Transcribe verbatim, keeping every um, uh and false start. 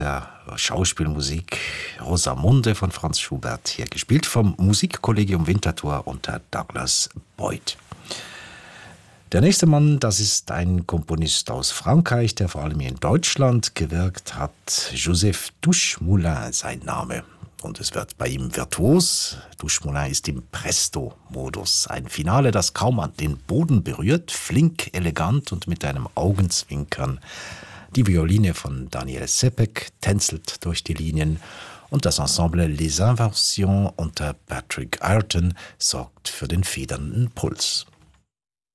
der Schauspielmusik Rosamunde von Franz Schubert, hier gespielt vom Musikkollegium Winterthur unter Douglas Boyd. Der nächste Mann, das ist ein Komponist aus Frankreich, der vor allem in Deutschland gewirkt hat. Joseph Duchesmoulin, sein Name. Und es wird bei ihm virtuos. Duchesmoulin ist im Presto-Modus. Ein Finale, das kaum an den Boden berührt, flink, elegant und mit einem Augenzwinkern. Die Violine von Daniel Sepek tänzelt durch die Linien und das Ensemble Les Inventions unter Patrick Ireton sorgt für den federnden Puls.